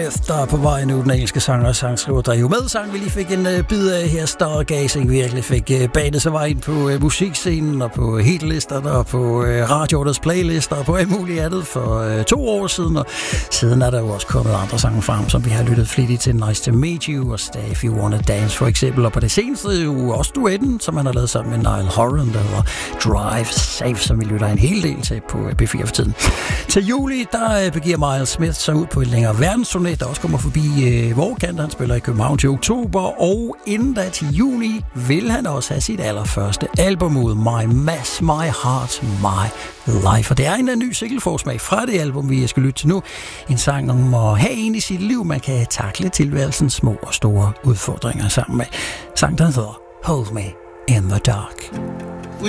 Efter på vej nu, den engelske sanger og sangskriver, der jo med sang, vi lige fik en bid af her, Stargazing, virkelig fik banet sig vej ind på musikscenen og på hitlisterne og på radioernes playlister og på alt muligt andet for 2 år siden, og siden er der jo også kommet andre sange frem, som vi har lyttet flittigt til, Nice to Meet You og Stay If You Wanna Dance for eksempel, og på det seneste jo også duetten, som han har lavet sammen med Niall Horan, der hedder Drive Safe, som vi lytter en hel del til på B4 for tiden. Til juli, der begiver Miles Smith sig ud på et længere verdensturné, der også kommer forbi Vorkant. Han spiller i København til oktober, og inden da til juni vil han også have sit allerførste album ud, My Mass, My Heart, My Life. Og det er en ny single-forsmag fra det album, vi skal lytte til nu. En sang om at have en i sit liv, man kan takle tilværelsens små og store udfordringer sammen med. Sang, der hedder Hold Me in the Dark.